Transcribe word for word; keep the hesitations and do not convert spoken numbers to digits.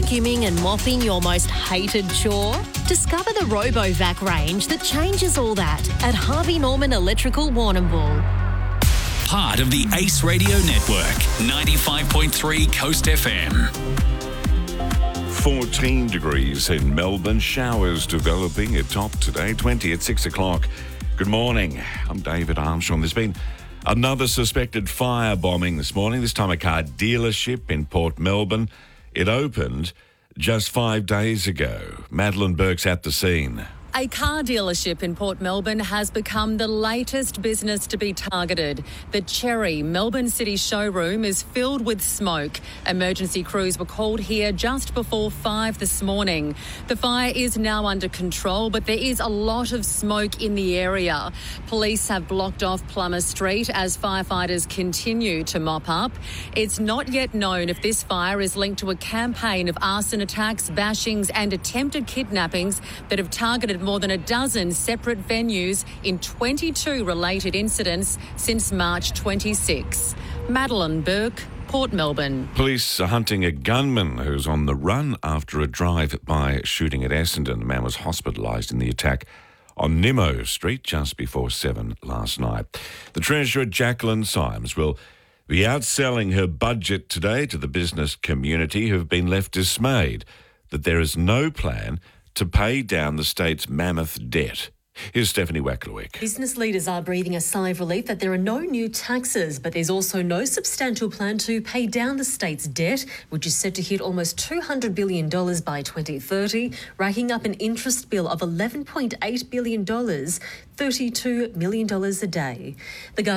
vacuuming and mopping your most hated chore? Discover the RoboVac range that changes all that at Harvey Norman Electrical Warrnambool. Part of the Ace Radio Network, ninety-five point three Coast F M. fourteen degrees in Melbourne. Showers developing at top today, twenty at six o'clock. Good morning. I'm David Armstrong. There's been another suspected firebombing this morning, this time a car dealership in Port Melbourne. It opened just five days ago. Madeline Burke's at the scene. A car dealership in Port Melbourne has become the latest business to be targeted. The Cherry Melbourne City showroom is filled with smoke. Emergency crews were called here just before five this morning. The fire is now under control, but there is a lot of smoke in the area. Police have blocked off Plummer Street as firefighters continue to mop up. It's not yet known if this fire is linked to a campaign of arson attacks, bashings and attempted kidnappings that have targeted more than a dozen separate venues in twenty-two related incidents since March twenty-sixth. Madeline Burke, Port Melbourne. Police are hunting a gunman who's on the run after a drive-by shooting at Essendon. The man was hospitalised in the attack on Nimmo Street just before seven last night. The Treasurer, Jacqueline Symes, will be outselling her budget today to the business community who have been left dismayed that there is no plan to pay down the state's mammoth debt. Here's Stephanie Wacklewick. Business leaders are breathing a sigh of relief that there are no new taxes, but there's also no substantial plan to pay down the state's debt, which is set to hit almost two hundred billion dollars by twenty thirty, racking up an interest bill of eleven point eight billion dollars, thirty-two million dollars a day. The